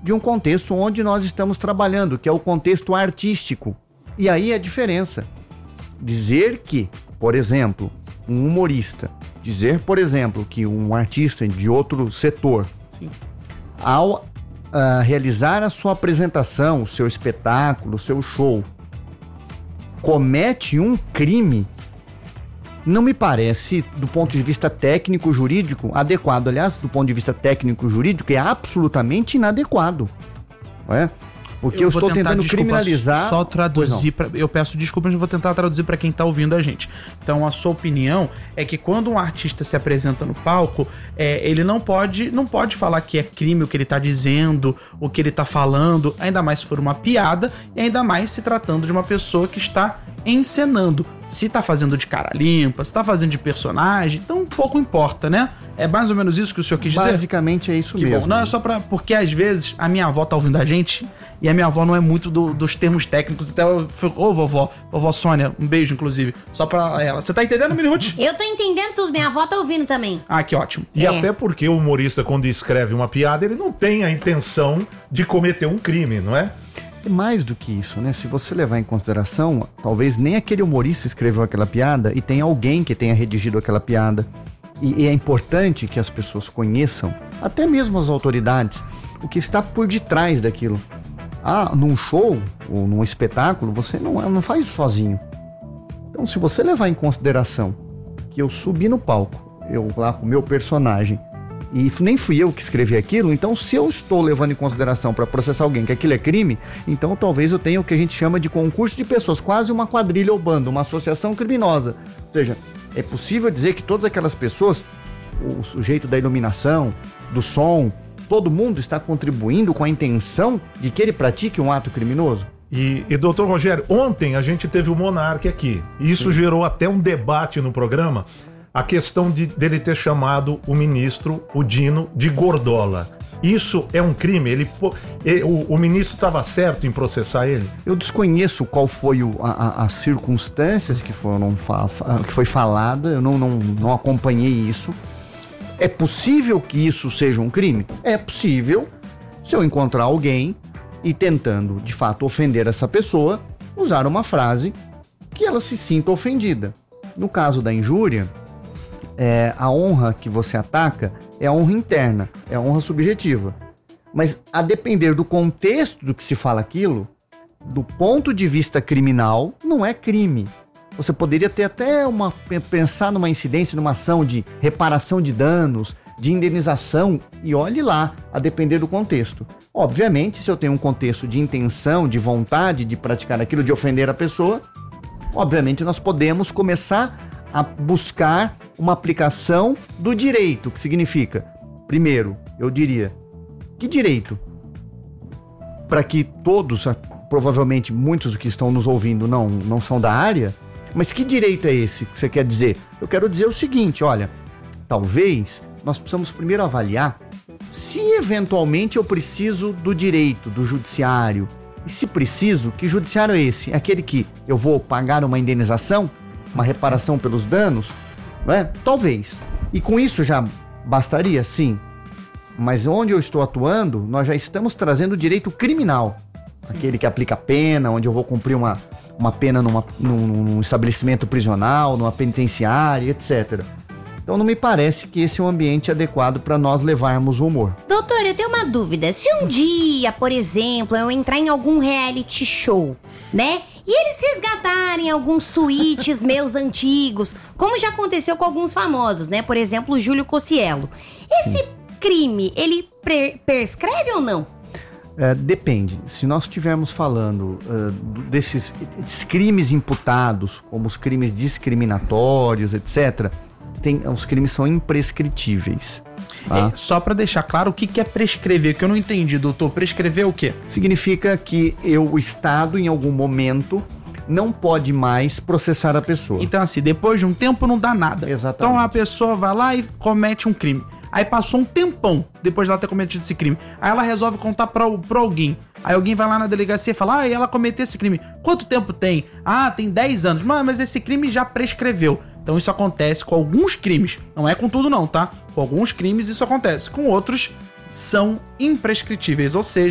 de um contexto onde nós estamos trabalhando, que é o contexto artístico. E aí a diferença. Dizer que, por exemplo, um humorista, dizer, por exemplo, que um artista de outro setor, sim, ao realizar a sua apresentação, o seu espetáculo, o seu show, comete um crime, não me parece, do ponto de vista técnico-jurídico, adequado. Aliás, do ponto de vista técnico-jurídico, é absolutamente inadequado. Não é? Porque eu estou tentando criminalizar... Só traduzir, eu peço desculpas, mas vou tentar traduzir para quem está ouvindo a gente. Então, a sua opinião é que quando um artista se apresenta no palco, ele não pode falar que é crime o que ele está dizendo, o que ele está falando, ainda mais se for uma piada, e ainda mais se tratando de uma pessoa que está encenando. Se tá fazendo de cara limpa, se tá fazendo de personagem, então pouco importa, né? É mais ou menos isso que o senhor quis dizer? Basicamente é isso mesmo. Bom. Não, é só porque às vezes a minha avó tá ouvindo a gente e a minha avó não é muito dos termos técnicos. Até eu fico, vovó Sônia, um beijo inclusive, só pra ela. Você tá entendendo, Mini Ruth? Eu tô entendendo tudo, minha avó tá ouvindo também. Ah, que ótimo. E até porque o humorista, quando escreve uma piada, ele não tem a intenção de cometer um crime, não é? É mais do que isso, né? Se você levar em consideração, talvez nem aquele humorista escreveu aquela piada e tem alguém que tenha redigido aquela piada. E é importante que as pessoas conheçam, até mesmo as autoridades, o que está por detrás daquilo. Num show ou num espetáculo, você não faz isso sozinho. Então, se você levar em consideração que eu subi no palco, eu lá com o meu personagem, e nem fui eu que escrevi aquilo, então se eu estou levando em consideração para processar alguém que aquilo é crime, então talvez eu tenha o que a gente chama de concurso de pessoas, quase uma quadrilha ou banda, uma associação criminosa. Ou seja, é possível dizer que todas aquelas pessoas, o sujeito da iluminação, do som, todo mundo está contribuindo com a intenção de que ele pratique um ato criminoso? E doutor Rogério, ontem a gente teve o Monark aqui, e isso gerou até um debate no programa, a questão dele ter chamado o ministro, o Dino, de gordola. Isso é um crime? O ministro estava certo em processar ele? Eu desconheço qual foi as circunstâncias que foi falada, eu não acompanhei isso. É possível que isso seja um crime? É possível, se eu encontrar alguém e tentando, de fato, ofender essa pessoa, usar uma frase que ela se sinta ofendida. No caso da injúria, a honra que você ataca é a honra interna, é a honra subjetiva. Mas a depender do contexto do que se fala aquilo, do ponto de vista criminal, não é crime. Você poderia ter até pensar numa incidência, numa ação de reparação de danos, de indenização, e olhe lá, a depender do contexto. Obviamente, se eu tenho um contexto de intenção, de vontade de praticar aquilo, de ofender a pessoa, obviamente nós podemos começar a buscar uma aplicação do direito, que significa, primeiro, eu diria, que direito? Para que todos, provavelmente muitos que estão nos ouvindo não são da área, mas que direito é esse que você quer dizer? Eu quero dizer o seguinte, olha, talvez nós precisamos primeiro avaliar se eventualmente eu preciso do direito, do judiciário, e se preciso, que judiciário é esse? É aquele que eu vou pagar uma indenização? Uma reparação pelos danos, não é? Talvez. E com isso já bastaria? Sim. Mas onde eu estou atuando, nós já estamos trazendo o direito criminal. Aquele que aplica pena, onde eu vou cumprir uma pena num estabelecimento prisional, numa penitenciária, etc. Então não me parece que esse é um ambiente adequado para nós levarmos o humor. Doutor, eu tenho uma dúvida. Se um dia, por exemplo, eu entrar em algum reality show, né? E eles resgatarem alguns tweets meus antigos, como já aconteceu com alguns famosos, né? Por exemplo, o Júlio Cocielo. Esse crime, ele prescreve ou não? Depende. Se nós estivermos falando desses crimes imputados, como os crimes discriminatórios, etc., os crimes são imprescritíveis. Tá? Só para deixar claro o que é prescrever, que eu não entendi, doutor. Prescrever o quê? Significa que o Estado, em algum momento, não pode mais processar a pessoa. Então, assim, depois de um tempo não dá nada. Exatamente. Então a pessoa vai lá e comete um crime. Aí passou um tempão depois de ela ter cometido esse crime. Aí ela resolve contar pra alguém. Aí alguém vai lá na delegacia e fala, ela cometeu esse crime. Quanto tempo tem? Tem 10 anos. Mas esse crime já prescreveu. Então isso acontece com alguns crimes. Não é com tudo não, tá? Com alguns crimes isso acontece. Com outros são imprescritíveis. Ou seja,